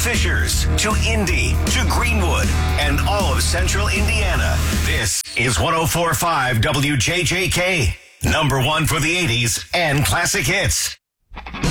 Fishers to Indy to Greenwood and all of central Indiana. This is 104.5 WJJK. Number one for the 80s and classic hits.